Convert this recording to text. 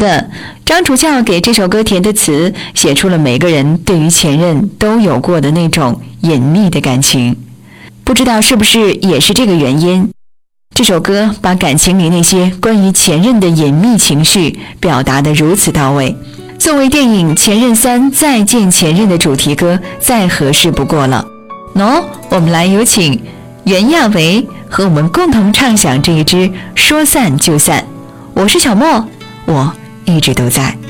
的。张楚翘给这首歌填的词，写出了每个人对于前任都有过的那种隐秘的感情。不知道是不是也是这个原因，这首歌把感情里那些关于前任的隐秘情绪表达得如此到位，作为电影《前任3再见前任》的主题歌再合适不过了。我们来有请袁娅维和我们共同唱响这一支说散就散。我是小莫，我一直都在。